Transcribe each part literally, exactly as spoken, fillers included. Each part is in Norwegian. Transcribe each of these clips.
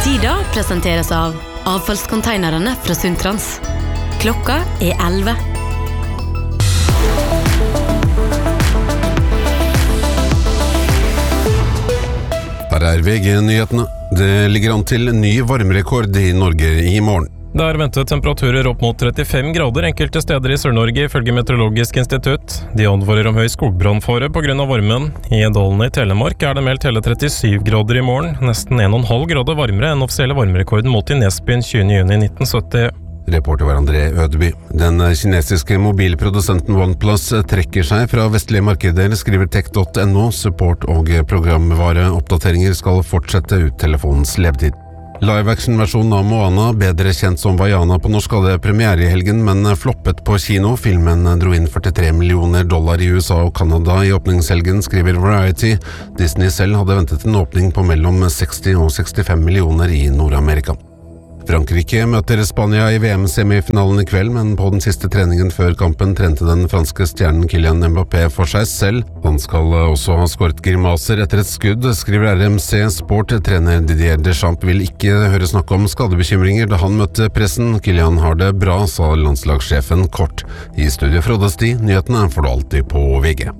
Tida presenteres av avfallskonteinerne fra Sundtrans. Klokka er elleve. Her er V G-nyhetene. Det ligger an til ny varmerekord i Norge i morgen. Det er ventet temperaturer opp mot trettifem grader enkelte steder i Sør-Norge ifølge Meteorologisk institutt. De advarer om høy skogbrannfare på grunn av varmen. I Dalen i Telemark er det meldt hele trettisju grader i morgen, nesten en komma fem grader varmere enn offisielle varmerekorden målt i Nesbyen tjuende juni nitten sytti. Reporter var André Ødeby. Den kinesiske mobilprodusenten OnePlus trekker seg fra vestlige markeder, skriver tech punktum no. Support og programvareoppdateringer skal fortsette ut telefonens levetid. Live-action-versjonen av Moana, bedre kjent som Vaiana på norsk, hadde premiere i helgen, men floppet på kino. Filmen dro inn førtitre millioner dollar i U S A og Canada i åpningshelgen, skriver Variety. Disney selv hadde ventet en åpning på mellom seksti og sekstifem millioner i Nord-Amerika. Frankrike møter Spania i V M-semifinalen i kveld, men på den siste treningen før kampen trente den franske stjernen Kylian Mbappé for seg selv. Han skal også ha skåret grimaser etter et skudd, skriver R M C Sport. Trener Didier Deschamps vil ikke høre snakk om skadebekymringer da han møtte pressen. Kylian har det bra, sa landslagssjefen kort. I studio Frode Sti, nyhetene får du alltid på V G.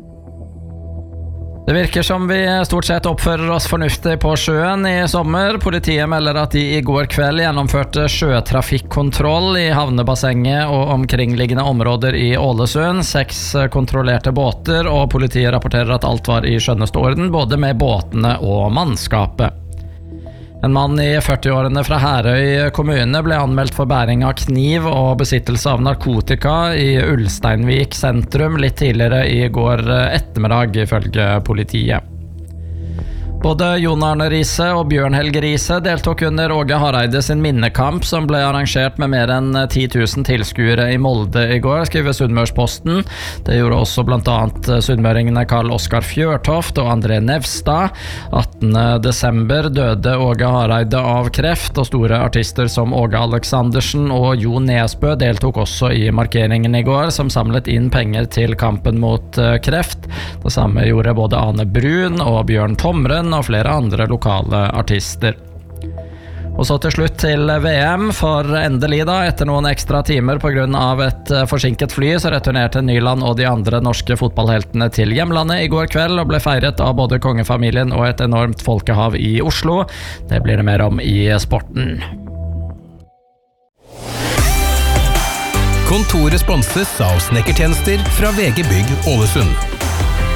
Det virker som vi stort sett oppfører oss fornuftig på sjøen i sommer. Politiet melder at de i går kveld gjennomførte sjøtrafikkontroll i havnebassenget og omkringliggende områder i Ålesund. Seks kontrollerte båter, og politiet rapporterer at alt var i skjønneste orden, både med båtene og mannskapet. En mann i førtiårene fra Herøy kommune ble anmeldt for bæring av kniv og besittelse av narkotika i Ulsteinvik sentrum litt tidligere i går ettermiddag, ifølge politiet. Både Jon Arne Riise og Bjørn Helge Riise deltok under Åge Hareide sin minnekamp, som ble arrangert med mer enn ti tusen tilskuere i Molde i går, skriver Sunnmørsposten. Det gjorde også blant annet sunnmøringene Karl Oskar Fjørtoft og André Nevstad. attende desember døde Åge Hareide av kreft, og store artister som Åge Aleksandersen og Jo Nesbø deltok også i markeringen i går, som samlet inn penger til kampen mot kreft. Det samme gjorde både Ane Brun og Bjørn Tomren og flere andre lokale artister. Og så til slutt til V M, for endelig da, etter noen ekstra timer på grunn av et forsinket fly, så returnerte Nyland og de andre norske fotballheltene til hjemlandet i går kveld og ble feiret av både kongefamilien og et enormt folkehav i Oslo. Det blir det mer om i sporten. Kontoret sponses av snekkertjenester fra V G Bygg Ålesund.